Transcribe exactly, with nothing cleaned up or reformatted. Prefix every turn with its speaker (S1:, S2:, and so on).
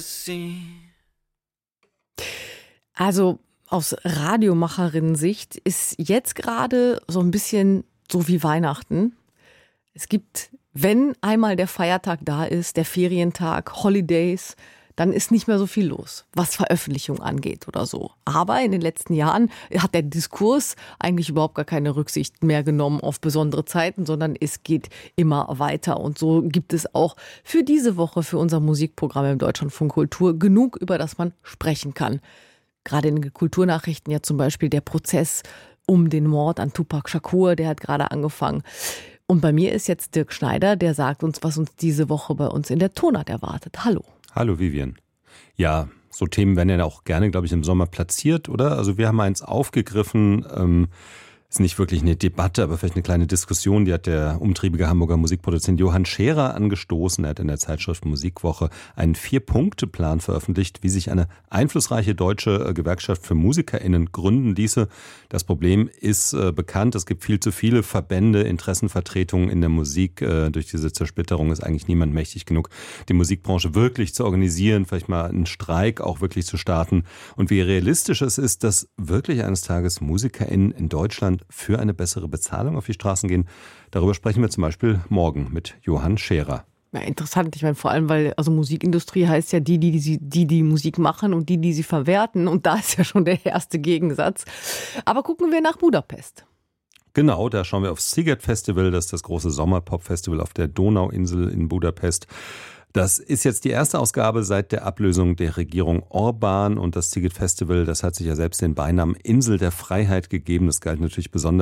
S1: Also aus Radiomacherin-Sicht ist jetzt gerade so ein bisschen so wie Weihnachten. Es gibt, wenn einmal der Feiertag da ist, der Ferientag, Holidays, dann ist nicht mehr so viel los, was Veröffentlichung angeht oder so. Aber in den letzten Jahren hat der Diskurs eigentlich überhaupt gar keine Rücksicht mehr genommen auf besondere Zeiten, sondern es geht immer weiter. Und so gibt es auch für diese Woche, für unser Musikprogramm im Deutschlandfunk Kultur, genug, über das man sprechen kann. Gerade in den Kulturnachrichten ja zum Beispiel der Prozess um den Mord an Tupac Shakur, der hat gerade angefangen. Und bei mir ist jetzt Dirk Schneider, der sagt uns, was uns diese Woche bei uns in der Tonart erwartet. Hallo.
S2: Hallo Vivian. Ja, so Themen werden ja auch gerne, glaube ich, im Sommer platziert, oder? Also wir haben eins aufgegriffen, ähm, ist nicht wirklich eine Debatte, aber vielleicht eine kleine Diskussion, die hat der umtriebige Hamburger Musikproduzent Johann Scherer angestoßen. Er hat in der Zeitschrift Musikwoche einen Vier-Punkte-Plan veröffentlicht, wie sich eine einflussreiche deutsche Gewerkschaft für MusikerInnen gründen ließe. Das Problem ist äh, bekannt, es gibt viel zu viele Verbände, Interessenvertretungen in der Musik. Äh, durch diese Zersplitterung ist eigentlich niemand mächtig genug, die Musikbranche wirklich zu organisieren, vielleicht mal einen Streik auch wirklich zu starten. Und wie realistisch es ist, dass wirklich eines Tages MusikerInnen in Deutschland für eine bessere Bezahlung auf die Straßen gehen. Darüber sprechen wir zum Beispiel morgen mit Johann Scherer.
S1: Ja, interessant. Ich meine, vor allem, weil also Musikindustrie heißt ja die, die die, die die Musik machen und die, die sie verwerten. Und da ist ja schon der erste Gegensatz. Aber gucken wir nach Budapest.
S2: Genau, da schauen wir aufs Sziget Festival. Das ist das große Sommerpop-Festival auf der Donauinsel in Budapest. Das ist jetzt die erste Ausgabe seit der Ablösung der Regierung Orbán. Und das Sziget Festival, das hat sich ja selbst den Beinamen Insel der Freiheit gegeben. Das galt natürlich besonders